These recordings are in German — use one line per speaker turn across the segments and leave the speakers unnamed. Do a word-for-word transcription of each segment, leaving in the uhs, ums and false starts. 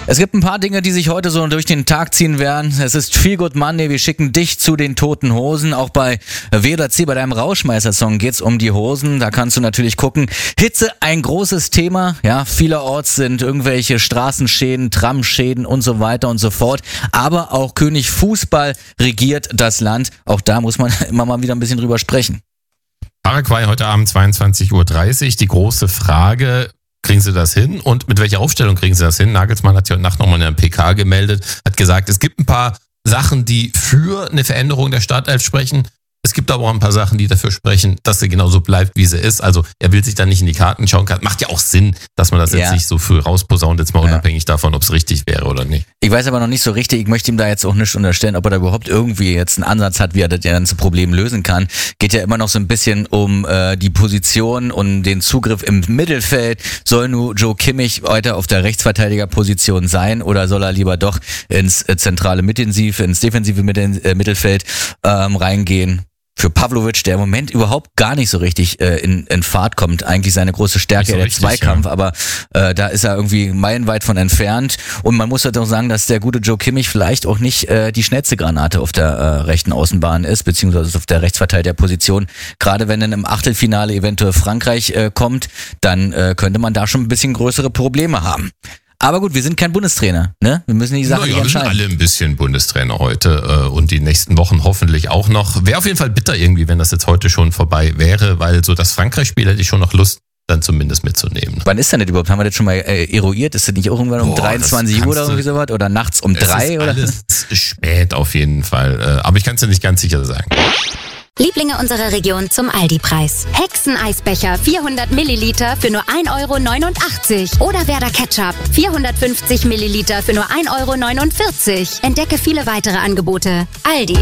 Es gibt ein paar Dinge, die sich heute so durch den Tag ziehen werden. Es ist Feel Good Monday, wir schicken dich zu den Toten Hosen. Auch bei W oder C, bei deinem Rauschmeißer-Song geht's um die Hosen. Da kannst du natürlich gucken. Hitze, ein großes Thema. Ja, vielerorts sind irgendwelche Straßenschäden, Tramschäden und so weiter und so fort. Aber auch König Fußball regiert das Land. Auch da muss man immer mal wieder ein bisschen drüber sprechen.
Paraguay heute Abend zweiundzwanzig Uhr dreißig. Die große Frage: Kriegen sie das hin? Und mit welcher Aufstellung kriegen sie das hin? Nagelsmann hat ja heute Nacht nochmal in der P K gemeldet, hat gesagt, es gibt ein paar Sachen, die für eine Veränderung der Startelf sprechen. Es gibt aber auch ein paar Sachen, die dafür sprechen, dass sie genauso bleibt, wie sie ist. Also er will sich da nicht in die Karten schauen. Macht ja auch Sinn, dass man das jetzt
ja.
nicht so früh rausposaunt, jetzt mal
ja.
unabhängig davon, ob es richtig wäre oder nicht.
Ich weiß aber noch nicht so richtig, ich möchte ihm da jetzt auch nicht unterstellen, ob er da überhaupt irgendwie jetzt einen Ansatz hat, wie er das ganze Problem lösen kann. Geht ja immer noch so ein bisschen um äh, die Position und den Zugriff im Mittelfeld. Soll nur Joe Kimmich weiter auf der Rechtsverteidigerposition sein oder soll er lieber doch ins äh, zentrale Mittensiv, ins defensive Mittel, äh, Mittelfeld ähm, reingehen? Für Pavlovic, der im Moment überhaupt gar nicht so richtig äh, in, in Fahrt kommt, eigentlich seine große Stärke, so der richtig, Zweikampf, ja. aber äh, da ist er irgendwie meilenweit von entfernt. Und man muss halt auch sagen, dass der gute Joe Kimmich vielleicht auch nicht äh, die schnellste Granate auf der äh, rechten Außenbahn ist, beziehungsweise auf der Rechtsverteidigerposition. Gerade wenn dann im Achtelfinale eventuell Frankreich äh, kommt, dann äh, könnte man da schon ein bisschen größere Probleme haben. Aber gut, wir sind kein Bundestrainer, ne? Wir müssen die Sachen
naja,
nicht entscheiden.
Wir sind alle ein bisschen Bundestrainer heute äh, und die nächsten Wochen hoffentlich auch noch. Wäre auf jeden Fall bitter irgendwie, wenn das jetzt heute schon vorbei wäre, weil so das Frankreich-Spiel hätte ich schon noch Lust, dann zumindest mitzunehmen.
Wann ist denn das überhaupt? Haben wir das schon mal äh, eruiert? Ist das nicht irgendwann um Boah, dreiundzwanzig Uhr oder irgendwie sowas? Oder nachts um drei? Oder?
Alles spät auf jeden Fall. Äh, aber ich kann es dir nicht ganz sicher sagen.
Lieblinge unserer Region zum Aldi-Preis. Hexeneisbecher vierhundert Milliliter für nur ein Euro neunundachtzig. Oder Werder Ketchup vierhundertfünfzig Milliliter für nur ein Euro neunundvierzig. Entdecke viele weitere Angebote. Aldi.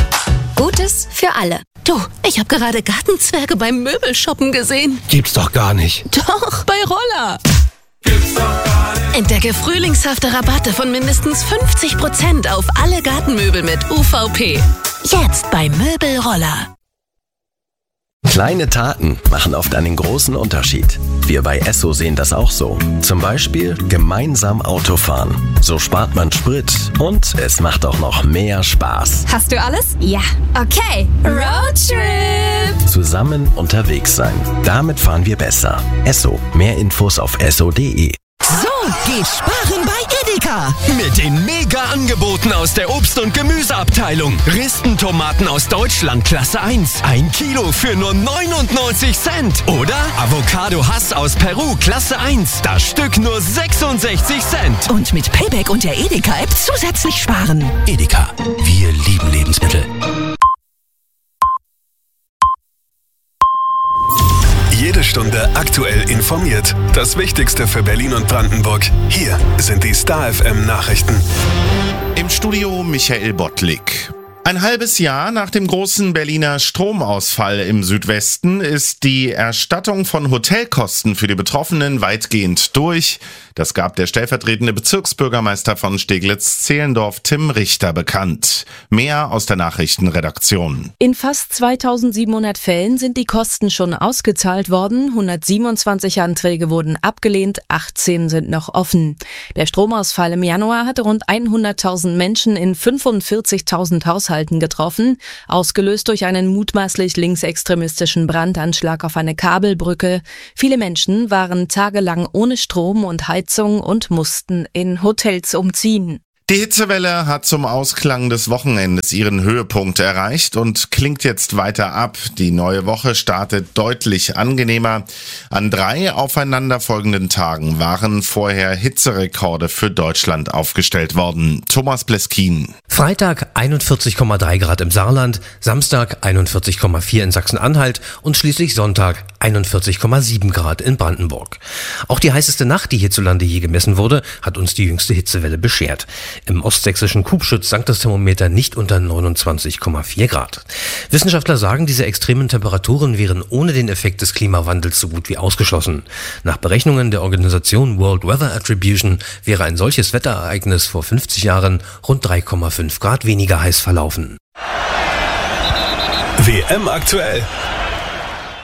Gutes für alle.
Du, ich habe gerade Gartenzwerge beim Möbelshoppen gesehen.
Gibt's doch gar nicht.
Doch, bei Roller.
Gibt's doch gar nicht.
Entdecke frühlingshafte Rabatte von mindestens fünfzig Prozent auf alle Gartenmöbel mit U V P. Jetzt bei Möbelroller.
Kleine Taten machen oft einen großen Unterschied. Wir bei Esso sehen das auch so. Zum Beispiel gemeinsam Autofahren. So spart man Sprit und es macht auch noch mehr Spaß.
Hast du alles? Ja. Okay. Roadtrip.
Zusammen unterwegs sein. Damit fahren wir besser. Esso. Mehr Infos auf esso punkt de.
So geht Sparen bei Edeka. Mit den Mega-Angeboten aus der Obst- und Gemüseabteilung. Ristentomaten aus Deutschland Klasse eins. Ein Kilo für nur neunundneunzig Cent. Oder Avocado Hass aus Peru Klasse eins. Das Stück nur sechsundsechzig Cent.
Und mit Payback und der Edeka-App zusätzlich sparen.
Edeka. Wir lieben Lebensmittel.
Jede Stunde aktuell informiert. Das Wichtigste für Berlin und Brandenburg. Hier sind die Star F M Nachrichten.
Im Studio Michael Bottlik. Ein halbes Jahr nach dem großen Berliner Stromausfall im Südwesten ist die Erstattung von Hotelkosten für die Betroffenen weitgehend durch. Das gab der stellvertretende Bezirksbürgermeister von Steglitz-Zehlendorf, Tim Richter, bekannt. Mehr aus der Nachrichtenredaktion.
In fast zweitausendsiebenhundert Fällen sind die Kosten schon ausgezahlt worden. hundertsiebenundzwanzig Anträge wurden abgelehnt, achtzehn sind noch offen. Der Stromausfall im Januar hatte rund hunderttausend Menschen in fünfundvierzigtausend Haushalten getroffen, ausgelöst durch einen mutmaßlich linksextremistischen Brandanschlag auf eine Kabelbrücke. Viele Menschen waren tagelang ohne Strom und Heizung und mussten in Hotels umziehen.
Die Hitzewelle hat zum Ausklang des Wochenendes ihren Höhepunkt erreicht und klingt jetzt weiter ab. Die neue Woche startet deutlich angenehmer. An drei aufeinanderfolgenden Tagen waren vorher Hitzerekorde für Deutschland aufgestellt worden. Thomas Bleskin.
Freitag einundvierzig Komma drei Grad im Saarland, Samstag einundvierzig Komma vier in Sachsen-Anhalt und schließlich Sonntag einundvierzig Komma sieben Grad in Brandenburg. Auch die heißeste Nacht, die hierzulande je gemessen wurde, hat uns die jüngste Hitzewelle beschert. Im ostsächsischen Kubschütz sank das Thermometer nicht unter neunundzwanzig Komma vier Grad. Wissenschaftler sagen, diese extremen Temperaturen wären ohne den Effekt des Klimawandels so gut wie ausgeschlossen. Nach Berechnungen der Organisation World Weather Attribution wäre ein solches Wetterereignis vor fünfzig Jahren rund drei Komma fünf Grad weniger heiß verlaufen.
W M aktuell.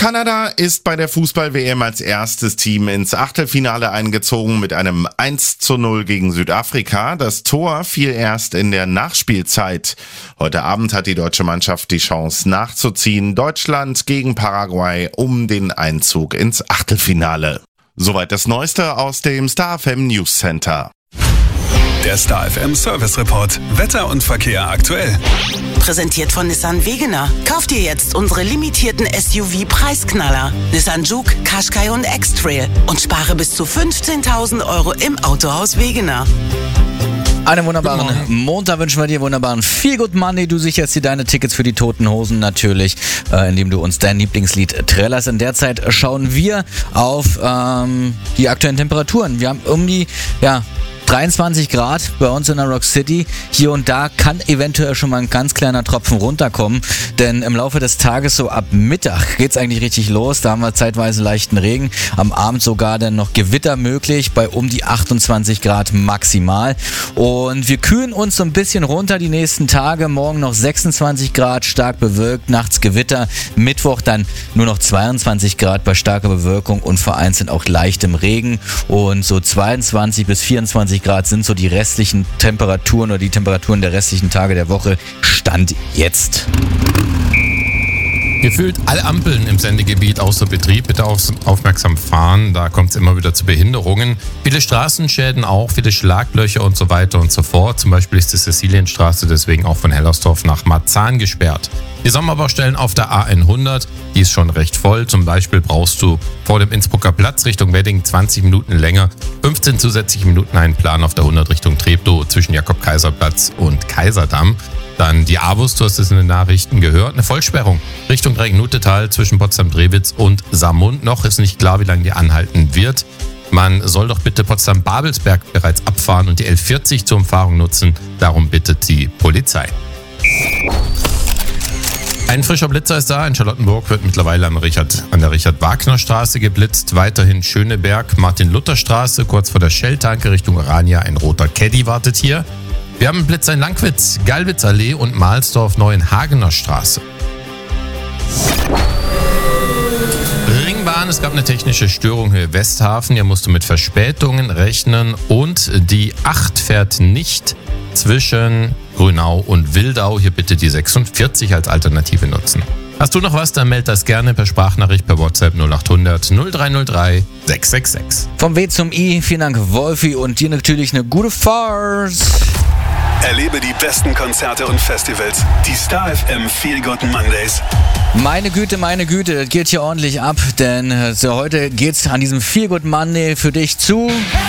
Kanada ist bei der Fußball-W M als erstes Team ins Achtelfinale eingezogen mit einem eins zu null gegen Südafrika. Das Tor fiel erst in der Nachspielzeit. Heute Abend hat die deutsche Mannschaft die Chance nachzuziehen. Deutschland gegen Paraguay um den Einzug ins Achtelfinale. Soweit das Neueste aus dem Star F M News Center.
Der Star F M Service Report. Wetter und Verkehr aktuell.
Präsentiert von Nissan Wegener. Kauft ihr jetzt unsere limitierten S U V-Preisknaller. Nissan Juke, Qashqai und X-Trail. Und spare bis zu fünfzehntausend Euro im Autohaus Wegener.
Einen wunderbaren Montag wünschen wir dir, wunderbaren Feel Good Monday. Du sicherst dir deine Tickets für die Toten Hosen natürlich, äh, indem du uns dein Lieblingslied trällerst. In der Zeit schauen wir auf ähm, die aktuellen Temperaturen. Wir haben um die, ja, dreiundzwanzig Grad bei uns in der Rock City. Hier und da kann eventuell schon mal ein ganz kleiner Tropfen runterkommen, denn im Laufe des Tages, so ab Mittag, geht's eigentlich richtig los. Da haben wir zeitweise leichten Regen, am Abend sogar dann noch Gewitter möglich bei um die achtundzwanzig Grad maximal. Und wir kühlen uns so ein bisschen runter die nächsten Tage. Morgen noch sechsundzwanzig Grad, stark bewölkt, nachts Gewitter. Mittwoch dann nur noch zweiundzwanzig Grad bei starker Bewölkung und vereinzelt auch leichtem Regen. Und so zweiundzwanzig bis vierundzwanzig Grad sind so die restlichen Temperaturen oder die Temperaturen der restlichen Tage der Woche. Stand jetzt.
Gefühlt alle Ampeln im Sendegebiet außer Betrieb. Bitte aufmerksam fahren, da kommt es immer wieder zu Behinderungen. Viele Straßenschäden auch, viele Schlaglöcher und so weiter und so fort. Zum Beispiel ist die Cäcilienstraße deswegen auch von Hellersdorf nach Marzahn gesperrt. Die Sommerbaustellen auf der A hundert, die ist schon recht voll. Zum Beispiel brauchst du vor dem Innsbrucker Platz Richtung Wedding zwanzig Minuten länger, fünfzehn zusätzliche Minuten einplanen auf der hundert Richtung Treptow zwischen Jakob-Kaiser-Platz und Kaiserdamm. Dann die Avus, du hast es in den Nachrichten gehört, eine Vollsperrung Richtung Dreiecknutetal zwischen Potsdam-Drewitz und Saarmund. Noch ist nicht klar, wie lange die anhalten wird. Man soll doch bitte Potsdam-Babelsberg bereits abfahren und die L vierzig zur Umfahrung nutzen. Darum bittet die Polizei. Ein frischer Blitzer ist da. In Charlottenburg wird mittlerweile an, Richard, an der Richard-Wagner-Straße geblitzt. Weiterhin Schöneberg, Martin-Luther-Straße, kurz vor der Shell-Tanke Richtung Orania. Ein roter Caddy wartet hier. Wir haben einen Blitzer in Langwitz, Gallwitz-Allee und Mahlsdorf-Neuenhagener Straße. Ringbahn, es gab eine technische Störung Höhe Westhafen. Hier musst du mit Verspätungen rechnen und die acht fährt nicht zwischen Grünau und Wildau. Hier bitte die sechsundvierzig als Alternative nutzen. Hast du noch was, dann meld das gerne per Sprachnachricht per WhatsApp null acht hundert null drei null drei sechs sechs sechs.
Vom W zum I, vielen Dank Wolfi und dir natürlich eine gute Fahrt.
Erlebe die besten Konzerte und Festivals. Die Star F M Feel Good Mondays.
Meine Güte, meine Güte, das geht hier ordentlich ab, denn äh, so heute geht's an diesem Feel Good Monday für dich zu...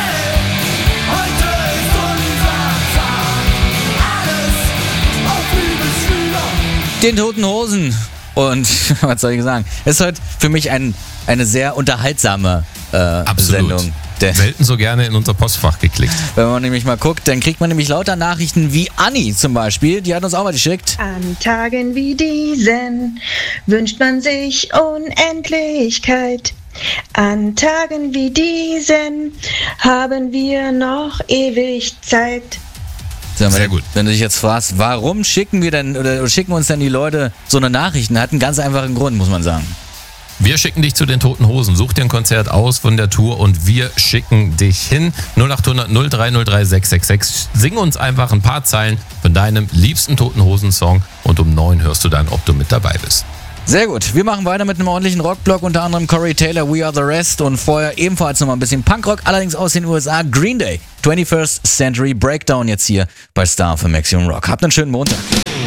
den Toten Hosen. Und was soll ich sagen? Es ist heute für mich ein, eine sehr unterhaltsame äh, Sendung.
Selten so gerne in unser Postfach geklickt.
Wenn man nämlich mal guckt, dann kriegt man nämlich lauter Nachrichten wie Anni zum Beispiel. Die hat uns auch mal geschickt.
An Tagen wie diesen wünscht man sich Unendlichkeit. An Tagen wie diesen haben wir noch ewig Zeit.
Sehr gut. Wenn du dich jetzt fragst, warum schicken wir denn oder schicken uns denn die Leute so eine Nachrichten, hat einen ganz einfachen Grund, muss man sagen.
Wir schicken dich zu den Toten Hosen. Such dir ein Konzert aus von der Tour und wir schicken dich hin. null acht hundert null drei null drei sechs sechs sechs. Sing uns einfach ein paar Zeilen von deinem liebsten Toten Hosen-Song und um neun hörst du dann, ob du mit dabei bist.
Sehr gut. Wir machen weiter mit einem ordentlichen Rockblock, unter anderem Corey Taylor, We Are The Rest und vorher ebenfalls nochmal ein bisschen Punkrock, allerdings aus den U S A, Green Day, twenty-first Century Breakdown jetzt hier bei Star für Maximum Rock. Habt einen schönen Montag.